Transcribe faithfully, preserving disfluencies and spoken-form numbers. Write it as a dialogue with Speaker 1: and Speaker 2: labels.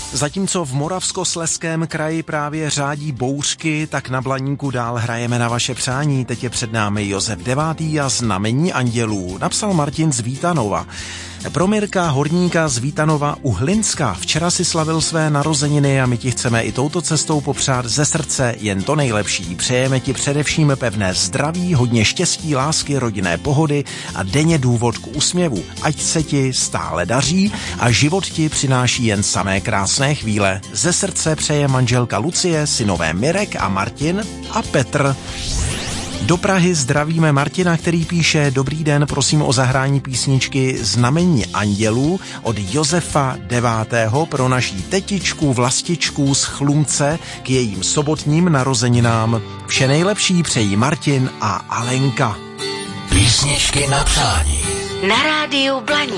Speaker 1: Zatímco v Moravskoslezském kraji právě řádí bouřky, tak na Blaníku dál hrajeme na vaše přání. Teď je před námi Josef devátý a znamení andělů. Napsal Martin z Vítanova. Pro Mirka Horníka z Vítanova u Hlinska. Včera si slavil své narozeniny a my ti chceme i touto cestou popřát ze srdce jen to nejlepší. Přejeme ti především pevné zdraví, hodně štěstí, lásky, rodinné pohody a denně důvod k úsměvu. Ať se ti stále daří a život ti přináší jen samé krásné chvíle. Ze srdce přeje manželka Lucie, synové Mirek a Martin a Petr. Do Prahy zdravíme Martina, který píše: Dobrý den, prosím o zahrání písničky Znamení andělů od Josefa devátého pro naší tetičku Vlastičku z Chlumce k jejím sobotním narozeninám. Vše nejlepší přejí Martin a Alenka.
Speaker 2: Písničky na přání.
Speaker 3: Na rádiu Blaník.